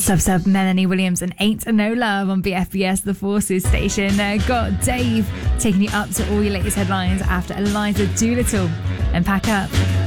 Sub Melanie Williams and Ain't No Love on BFBS, the Forces station. Got Dave taking you up to all your latest headlines after Eliza Doolittle and Pack Up.